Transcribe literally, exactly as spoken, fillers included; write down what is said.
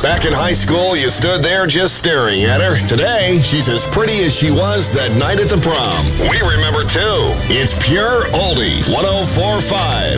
Back in high school, you stood there just staring at her. Today, she's as pretty as she was that night at the prom. We remember, too. It's Pure Oldies. one oh four point five.